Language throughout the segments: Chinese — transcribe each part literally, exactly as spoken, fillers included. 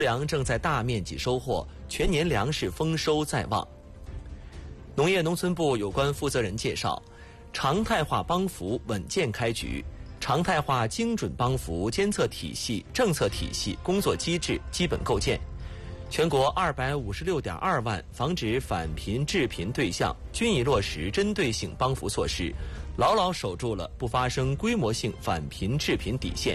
粮正在大面积收获，全年粮食丰收在望。农业农村部有关负责人介绍，常态化帮扶稳健开局，常态化精准帮扶监测体系、政策体系、工作机制基本构建。全国二百五十六点二万防止返贫致贫对象均已落实针对性帮扶措施，牢牢守住了不发生规模性返贫致贫底线。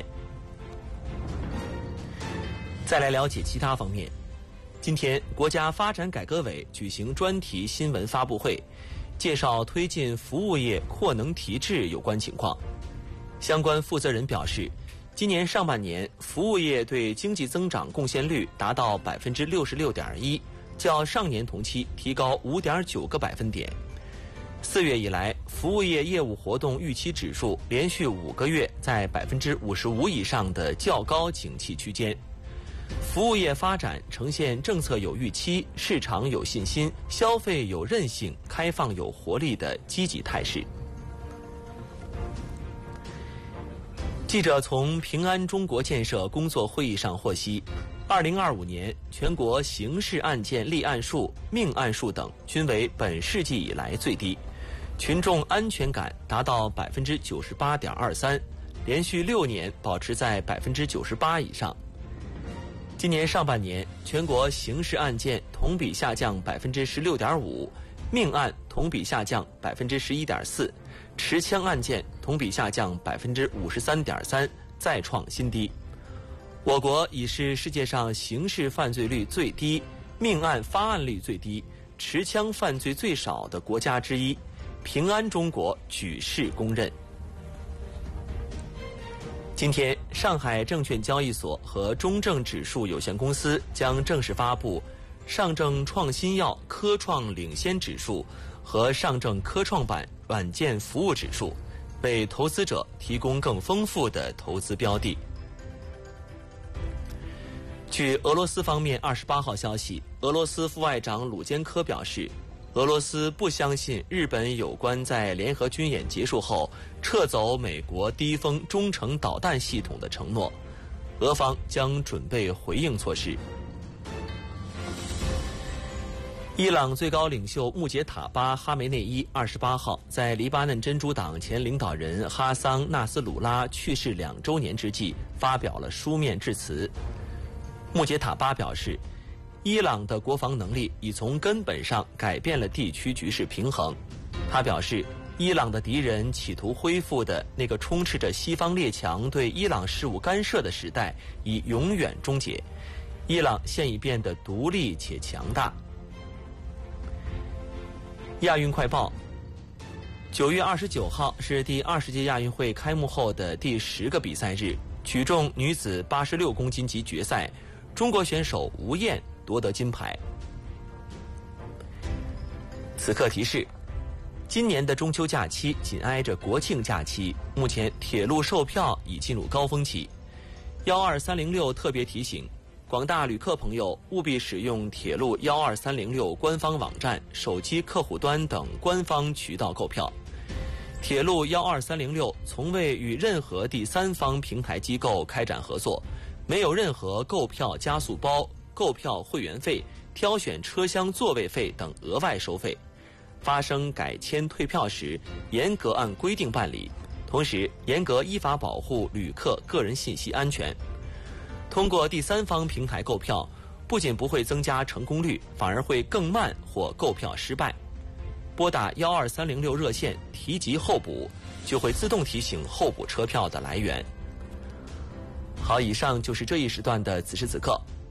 再来了解其他方面。今天，国家发展改革委举行专题新闻发布会，介绍推进服务业扩能提质有关情况。相关负责人表示，今年上半年，服务业对经济增长贡献率达到百分之六十六点一，较上年同期提高五点九个百分点。四月以来，服务业业务活动预期指数连续五个月在百分之五十五以上的较高景气区间。服务业发展呈现政策有预期、市场有信心、消费有韧性、开放有活力的积极态势。记者从平安中国建设工作会议上获悉，二零二五年全国刑事案件立案数、命案数等均为本世纪以来最低，群众安全感达到百分之九十八点二三，连续六年保持在百分之九十八以上。今年上半年，全国刑事案件同比下降百分之十六点五，命案同比下降百分之十一点四，持枪案件同比下降百分之五十三点三，再创新低。我国已是世界上刑事犯罪率最低、命案发案率最低、持枪犯罪最少的国家之一，平安中国举世公认。今天，上海证券交易所和中证指数有限公司将正式发布上证创新药科创领先指数和上证科创板软件服务指数，为投资者提供更丰富的投资标的。据俄罗斯方面二十八号消息，俄罗斯副外长鲁坚科表示，俄罗斯不相信日本有关在联合军演结束后撤走美国低风中程导弹系统的承诺，俄方将准备回应措施。伊朗最高领袖穆杰塔巴·哈梅内伊二十八号在黎巴嫩真主党前领导人哈桑·纳斯鲁拉去世两周年之际发表了书面致辞。穆杰塔巴表示，伊朗的国防能力已从根本上改变了地区局势平衡。他表示，伊朗的敌人企图恢复的那个充斥着西方列强对伊朗事务干涉的时代已永远终结，伊朗现已变得独立且强大。亚运快报：九月二十九号是第二十届亚运会开幕后的第十个比赛日，举重女子八十六公斤级决赛，中国选手吴燕夺得金牌。此刻提示：今年的中秋假期紧挨着国庆假期，目前铁路售票已进入高峰期。幺二三零六特别提醒，广大旅客朋友务必使用铁路幺二三零六官方网站、手机客户端等官方渠道购票。铁路幺二三零六从未与任何第三方平台机构开展合作，没有任何购票加速包、购票会员费、挑选车厢座位费等额外收费。发生改签退票时，严格按规定办理，同时严格依法保护旅客个人信息安全。通过第三方平台购票，不仅不会增加成功率，反而会更慢或购票失败。拨打幺二三零六热线提及候补，就会自动提醒候补车票的来源。好，以上就是这一时段的此时此刻。